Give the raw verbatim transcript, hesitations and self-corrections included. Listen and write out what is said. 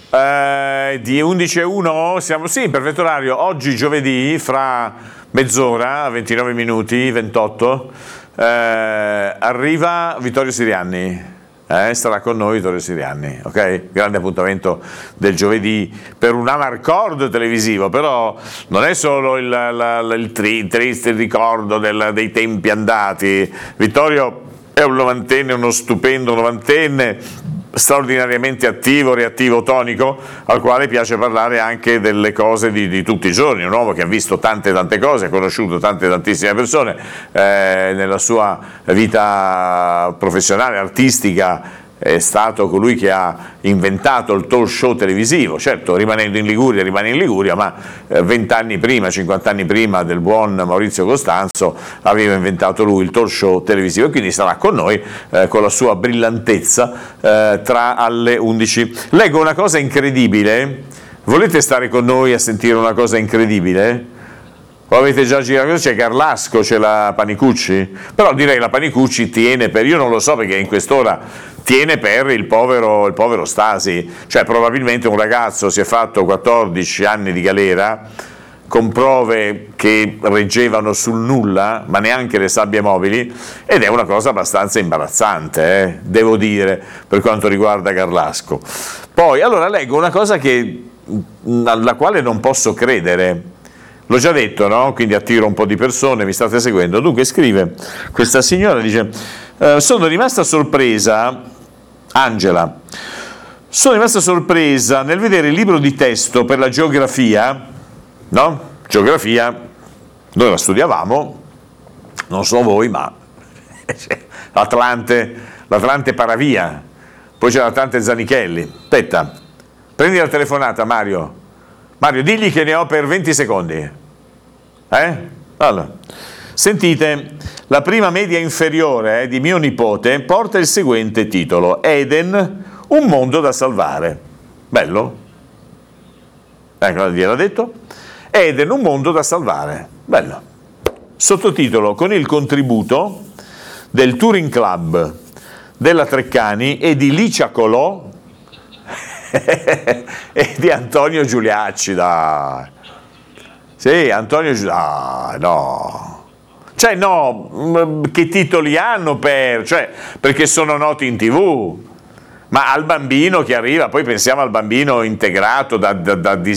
Eh, di undici e uno siamo sì in perfetto orario. Oggi giovedì fra mezz'ora, ventinove minuti, ventotto, eh, arriva Vittorio Sirianni. Eh, starà con noi Vittorio Sirianni, ok? Grande appuntamento del giovedì per un amarcord televisivo, però non è solo il, la, il, tri, triste ricordo del, dei tempi andati. Vittorio è un novantenne, uno stupendo novantenne, straordinariamente attivo, reattivo, tonico, al quale piace parlare anche delle cose di, di tutti i giorni, un uomo che ha visto tante tante cose, ha conosciuto tante tantissime persone eh, nella sua vita professionale, artistica. È stato colui che ha inventato il talk show televisivo, certo rimanendo in Liguria, rimane in Liguria, ma vent'anni prima, cinquant'anni prima del buon Maurizio Costanzo aveva inventato lui il talk show televisivo e quindi sarà con noi eh, con la sua brillantezza eh, tra alle undici. Leggo una cosa incredibile, volete stare con noi a sentire una cosa incredibile? O avete già girato? C'è Garlasco, c'è la Panicucci, però direi la Panicucci tiene per, io non lo so perché in quest'ora tiene per il povero, il povero Stasi, cioè probabilmente un ragazzo si è fatto quattordici anni di galera con prove che reggevano sul nulla, ma neanche le sabbie mobili, ed è una cosa abbastanza imbarazzante, eh, devo dire, per quanto riguarda Garlasco. Poi, allora leggo una cosa che, alla quale non posso credere. L'ho già detto, no? Quindi attiro un po' di persone, mi state seguendo. Dunque scrive questa signora, dice, eh, sono rimasta sorpresa, Angela, sono rimasta sorpresa nel vedere il libro di testo per la geografia, no? Geografia, noi la studiavamo, non so voi, ma l'Atlante, l'Atlante Paravia, poi c'è l'Atlante Zanichelli. Aspetta, prendi la telefonata, Mario. Mario, digli che ne ho per venti secondi. Eh? Allora, sentite, la prima media inferiore eh, di mio nipote porta il seguente titolo: Eden, un mondo da salvare. Bello? Ecco, gliel'ha detto. Eden, un mondo da salvare. Bello. Sottotitolo: con il contributo del Touring Club, della Treccani e di Licia Colò e di Antonio Giuliacci, dai. Sì, Antonio Giuliacci, no. Cioè no, che titoli hanno per, cioè, perché sono noti in tivù, ma al bambino che arriva, poi pensiamo al bambino integrato da, da, da